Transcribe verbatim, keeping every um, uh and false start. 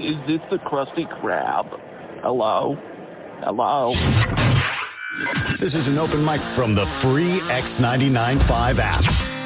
is this the Krusty Krab? Hello? Hello? This is an open mic from the free X ninety-nine point five app.